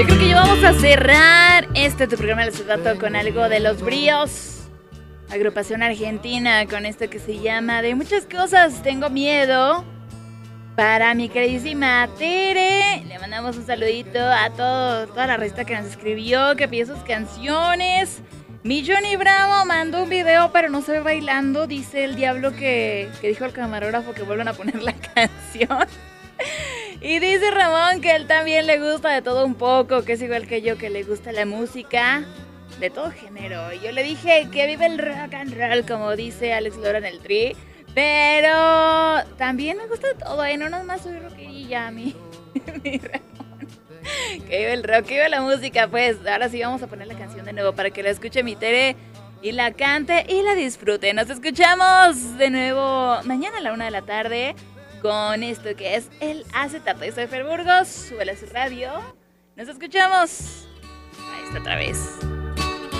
Yo creo que ya vamos a cerrar tu programa del dato con algo de Los Bríos, agrupación argentina, con esto que se llama De muchas cosas tengo miedo. Para mi queridísima Tere, le mandamos un saludito a toda la resta que nos escribió, que pidió sus canciones. Mi Johnny Bravo mandó un video, pero no se ve bailando. Dice el diablo que dijo el camarógrafo que vuelvan a poner la canción. Y dice Ramón que él también le gusta de todo un poco, que es igual que yo, que le gusta la música de todo género. Y yo le dije que vive el rock and roll, como dice Alex Lora en el Tri. Pero también me gusta todo, no nomás soy rockerilla, mi Ramón. Que vive el rock, que vive la música, pues. Ahora sí vamos a poner la canción de nuevo para que la escuche mi Tere y la cante y la disfrute. Nos escuchamos de nuevo mañana a la 1 de la tarde con esto que es el Acetato. Yo soy Fer Burgos, súbele a su radio. Nos escuchamos. Ahí está otra vez.